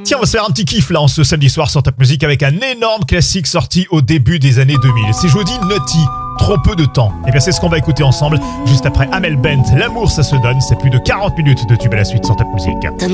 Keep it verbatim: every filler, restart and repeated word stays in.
Tiens, on va se faire un petit kiff là en ce samedi soir sur Top Music avec un énorme classique sorti au début des années deux mille. C'est Jody Naughty, trop peu de temps. Et bien c'est ce qu'on va écouter ensemble juste après Amel Bent. L'amour ça se donne, c'est plus de quarante minutes de tube à la suite sur Top Music.